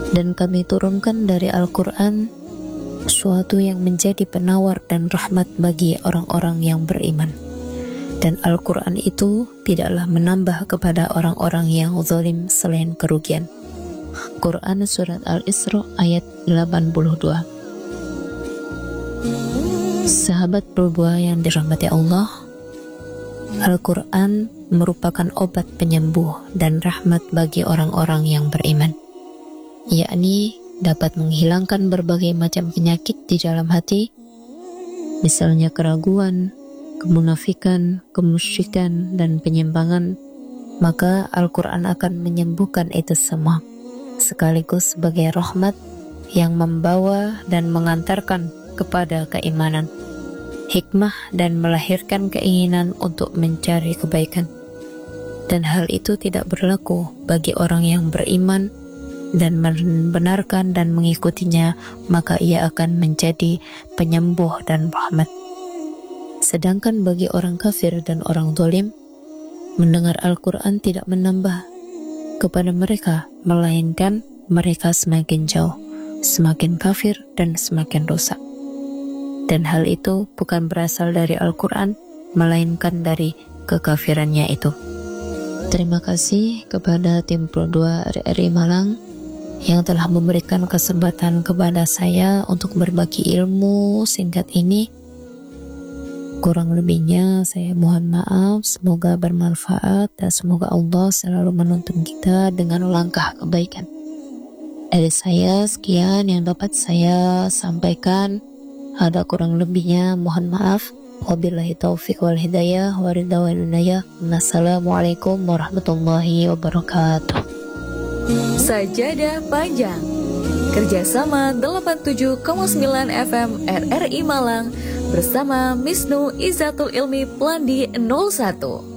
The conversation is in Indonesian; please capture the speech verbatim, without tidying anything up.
Dan kami turunkan dari Al-Quran suatu yang menjadi penawar dan rahmat bagi orang-orang yang beriman. Dan Al-Quran itu tidaklah menambah kepada orang-orang yang zalim selain kerugian. Quran Surat Al-Isra ayat delapan puluh dua. Sahabat berbuah yang dirahmati Allah, Al-Quran merupakan obat penyembuh dan rahmat bagi orang-orang yang beriman, yakni dapat menghilangkan berbagai macam penyakit di dalam hati, misalnya keraguan, kemunafikan, kemusyrikan, dan penyimpangan. Maka Al-Quran akan menyembuhkan itu semua, sekaligus sebagai rahmat yang membawa dan mengantarkan kepada keimanan, hikmah, dan melahirkan keinginan untuk mencari kebaikan. Dan hal itu tidak berlaku bagi orang yang beriman dan membenarkan dan mengikutinya, maka ia akan menjadi penyembuh dan rahmat. Sedangkan bagi orang kafir dan orang zalim, mendengar Al-Quran tidak menambah kepada mereka, melainkan mereka semakin jauh, semakin kafir, dan semakin rusak. Dan hal itu bukan berasal dari Al-Quran, melainkan dari kekafirannya itu. Terima kasih kepada tim Pro dua R R I Malang yang telah memberikan kesempatan kepada saya untuk berbagi ilmu singkat ini. Kurang lebihnya saya mohon maaf, semoga bermanfaat dan semoga Allah selalu menuntun kita dengan langkah kebaikan. Dari saya sekian yang dapat saya sampaikan. Ada kurang lebihnya mohon maaf. Wabillahi taufiq wal hidayah wa ridha wal inayah. Wassalamualaikum warahmatullahi wabarakatuh. Sajadah Panjang, kerjasama delapan puluh tujuh koma sembilan F M R R I Malang bersama Misnu Izzatul Ilmi Plandi nol satu.